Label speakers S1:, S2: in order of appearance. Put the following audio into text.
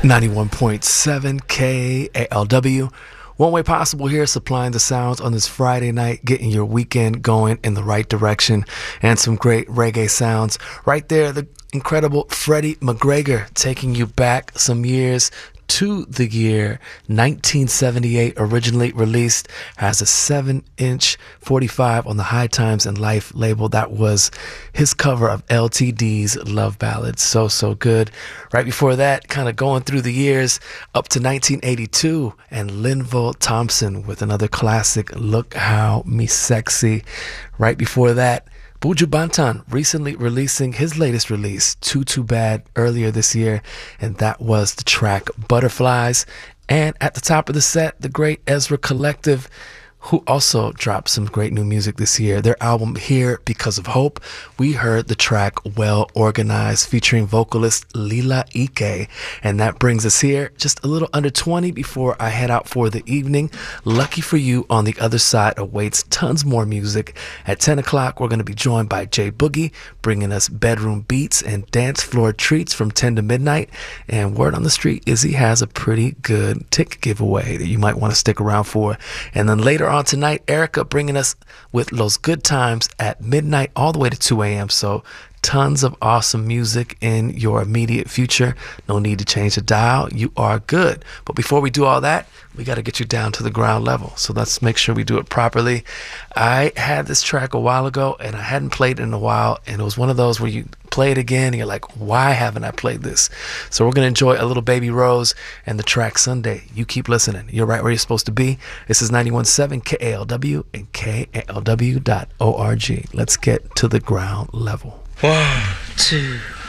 S1: 91.7 KALW. One Way Possible here, supplying the sounds on this Friday night, getting your weekend going in the right direction, and some great reggae sounds. Right there, the incredible Freddie McGregor taking you back some years to the year 1978, originally released, has a 7-inch 45 on the High Times and Life label. That was his cover of LTD's Love Ballad. So good. Right before that, kind of going through the years up to 1982, and Linval Thompson with another classic, Look How Me Sexy. Right before that, Buju Banton recently releasing his latest release, Too Bad, earlier this year, and that was the track Butterflies. And at the top of the set, the great Ezra Collective, who also dropped some great new music this year. Their album Here Because of Hope, we heard the track Well Organized featuring vocalist Lila Ike. And that brings us here just a little under 20 before I head out for the evening. Lucky for you, on the other side awaits tons more music. At 10 o'clock, we're going to be joined by Jay Boogie, bringing us bedroom beats and dance floor treats from 10 to midnight. And word on the street is he has a pretty good ticket giveaway that you might want to stick around for. And then later on tonight, Erica bringing us with Los Good Times at midnight all the way to 2 a.m. So tons of awesome music in your immediate future. No need to change the dial. You are good. But before we do all that, we got to get you down to the ground level. So let's make sure we do it properly. I had this track a while ago and I hadn't played it in a while. And it was one of those where you play it again and you're like, why haven't I played this? So we're going to enjoy a little Baby Rose and the track Sunday. You keep listening. You're right where you're supposed to be. This is 91.7 KALW and KALW.org. Let's get to the ground level.
S2: 1, 2